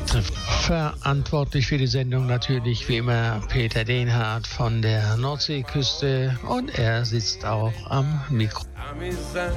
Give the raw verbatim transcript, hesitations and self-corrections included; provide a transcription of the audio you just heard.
trifft. Verantwortlich für die Sendung natürlich wie immer Peter Dehnhardt von der Nordseeküste und er sitzt auch am Mikro.